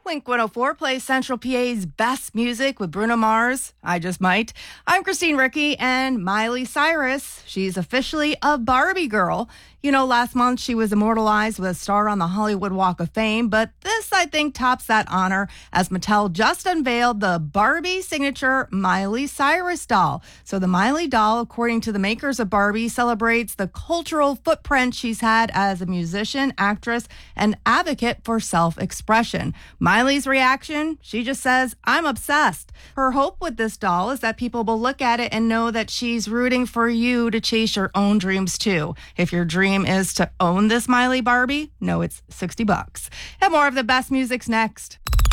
Wink 104 plays Central PA's best music with Bruno Mars. I just might. I'm Christine Ricci, and Miley Cyrus. She's officially a Barbie girl. You know, last month she was immortalized with a star on the Hollywood Walk of Fame, but this, I think, tops that honor as Mattel just unveiled the Barbie signature Miley Cyrus doll. So the Miley doll, according to the makers of Barbie, celebrates the cultural footprint she's had as a musician, actress, and advocate for self-expression. Miley's reaction, she just says, "I'm obsessed." Her hope with this doll is that people will look at it and know that she's rooting for you to chase your own dreams too. If your dream is to own this Miley Barbie, no, it's $60. And more of the best music's next.